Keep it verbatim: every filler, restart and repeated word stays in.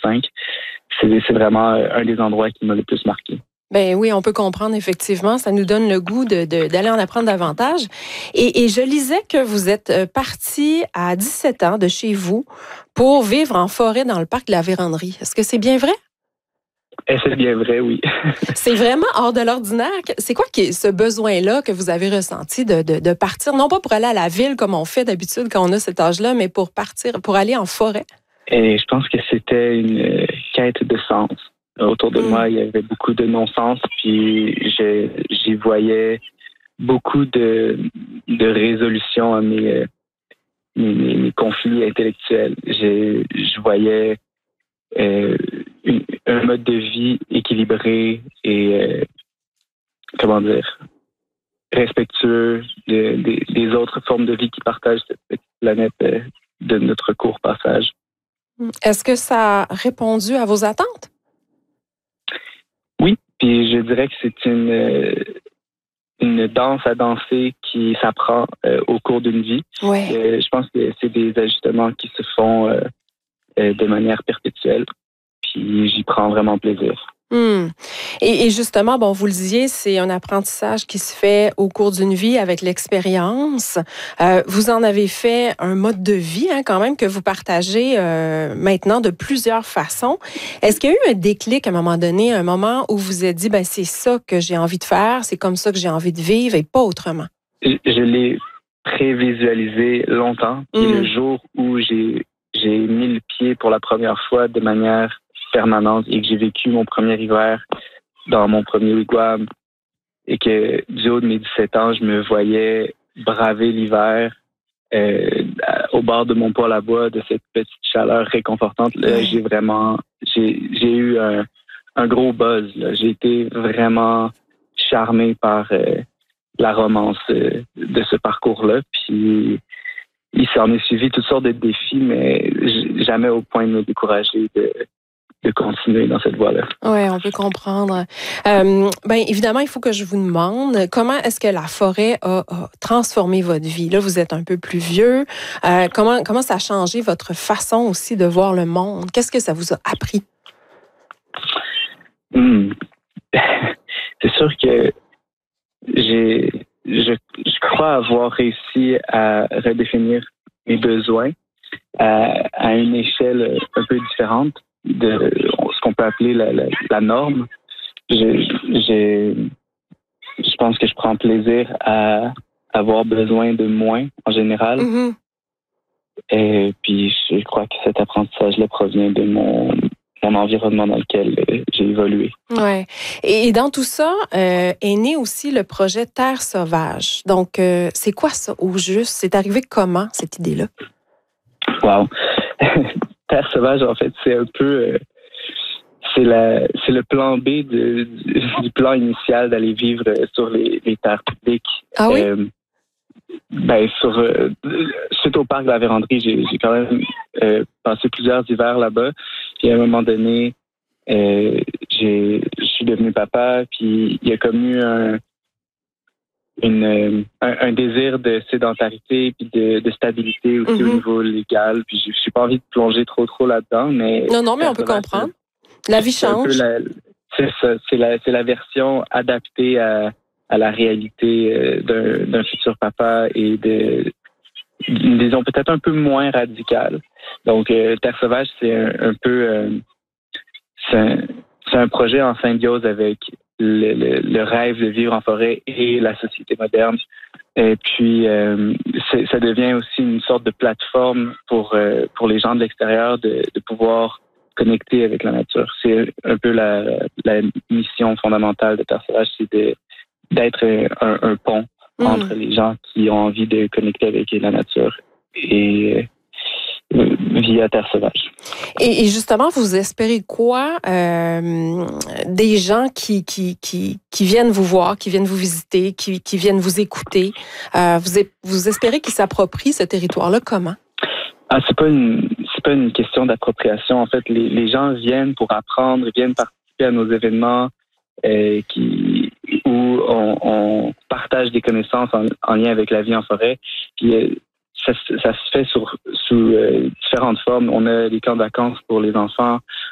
cinq. C'est, c'est vraiment un des endroits qui m'a le plus marqué. Ben oui, on peut comprendre effectivement. Ça nous donne le goût de, de, d'aller en apprendre davantage. Et, et je lisais que vous êtes parti à dix-sept ans de chez vous pour vivre en forêt dans le parc de la Vérandrie. Est-ce que c'est bien vrai? Et c'est bien vrai, oui. C'est vraiment hors de l'ordinaire. C'est quoi qui est ce besoin-là que vous avez ressenti de, de, de partir, non pas pour aller à la ville comme on fait d'habitude quand on a cet âge-là, mais pour partir, pour aller en forêt? Et je pense que c'était une quête de sens. Autour de mmh. moi, il y avait beaucoup de non-sens, puis je, j'y voyais beaucoup de, de résolutions à mes, mes, mes conflits intellectuels. Je, je voyais euh, une, un mode de vie équilibré et, euh, comment dire, respectueux de, de, des autres formes de vie qui partagent cette petite planète euh, de notre court passage. Est-ce que ça a répondu à vos attentes? Oui, puis je dirais que c'est une, une danse à danser qui s'apprend euh, au cours d'une vie. Ouais. Euh, je pense que c'est des ajustements qui se font euh, euh, de manière perpétuelle, puis j'y prends vraiment plaisir. Hum. Et, et justement, bon, vous le disiez, c'est un apprentissage qui se fait au cours d'une vie avec l'expérience. Euh, vous en avez fait un mode de vie, hein, quand même, que vous partagez euh, maintenant de plusieurs façons. Est-ce qu'il y a eu un déclic à un moment donné, un moment où vous vous êtes dit, ben c'est ça que j'ai envie de faire, c'est comme ça que j'ai envie de vivre et pas autrement? Je, je l'ai prévisualisé longtemps. Hum. Et le jour où j'ai, j'ai mis le pied pour la première fois de manière permanente et que j'ai vécu mon premier hiver dans mon premier wigwam et que du haut de mes dix-sept ans, je me voyais braver l'hiver euh, au bord de mon poêle à bois, de cette petite chaleur réconfortante. Là, j'ai vraiment, j'ai, j'ai eu un, un gros buzz. Là. J'ai été vraiment charmé par euh, la romance euh, de ce parcours-là. Puis il s'en est suivi toutes sortes de défis, mais jamais au point de me décourager de de continuer dans cette voie-là. Oui, on peut comprendre. Euh, ben évidemment, il faut que je vous demande comment est-ce que la forêt a, a transformé votre vie. Là, vous êtes un peu plus vieux. Euh, comment comment ça a changé votre façon aussi de voir le monde? Qu'est-ce que ça vous a appris? Mmh. C'est sûr que j'ai je, je crois avoir réussi à redéfinir mes besoins à, à une échelle un peu différente de ce qu'on peut appeler la, la, la norme. Je, je, je pense que je prends plaisir à avoir besoin de moins en général. Mm-hmm. Et puis, je crois que cet apprentissage-là provient de mon, mon environnement dans lequel j'ai évolué. Ouais. Et dans tout ça, euh, est né aussi le projet Terre sauvage. Donc, euh, c'est quoi ça au juste? C'est arrivé comment, cette idée-là? Wow! Terre sauvage, en fait, c'est un peu... Euh, c'est, la, c'est le plan B de, du, du plan initial d'aller vivre sur les, les terres publiques. Ah oui? Euh, ben, sur, euh, suite au parc de la Vérandrie, j'ai, j'ai quand même euh, passé plusieurs hivers là-bas. Puis à un moment donné, euh, j'ai, je suis devenu papa, puis il y a comme eu un... Une, un, un désir de sédentarité puis de, de stabilité aussi mm-hmm. au niveau légal. Puis je n'ai pas envie de plonger trop trop là-dedans, mais non non mais on peut comprendre. La vie change. La, c'est ça, c'est la c'est la version adaptée à, à la réalité euh, d'un, d'un futur papa et de disons peut-être un peu moins radical. Donc euh, Terre sauvage, c'est un, un peu euh, c'est, un, c'est un projet en symbiose avec Le, le, le rêve de vivre en forêt et la société moderne. Et puis, euh, c'est, ça devient aussi une sorte de plateforme pour, euh, pour les gens de l'extérieur de, de pouvoir connecter avec la nature. C'est un peu la, la mission fondamentale de Terre sauvage, c'est de, d'être un, un pont mmh. entre les gens qui ont envie de connecter avec la nature et euh, via Terre sauvage. Et, et justement, vous espérez quoi euh, des gens qui, qui, qui, qui viennent vous voir, qui viennent vous visiter, qui, qui viennent vous écouter? Euh, vous, vous espérez qu'ils s'approprient ce territoire-là comment? Ah, c'est pas une, c'est pas une question d'appropriation. En fait, les, les gens viennent pour apprendre, viennent participer à nos événements euh, qui, où on, on partage des connaissances en, en lien avec la vie en forêt. Puis, euh, Ça, ça se fait sur, sous euh, différentes formes. On a des camps de vacances pour les enfants.